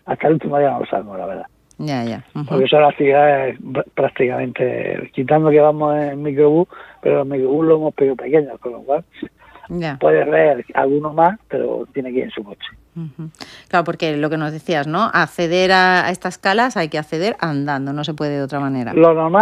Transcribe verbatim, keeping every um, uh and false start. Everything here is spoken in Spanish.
hasta el último día no lo sabemos, la verdad. Ya, ya. Uh-huh. Porque son actividades prácticamente, quitando que vamos en microbús, pero los microbús lo hemos pedido pequeños, con lo cual ya. puedes ver alguno más, pero tiene que ir en su coche. Uh-huh. Claro, porque lo que nos decías, ¿no? Acceder a, a estas calas hay que acceder andando, no se puede de otra manera. Lo normal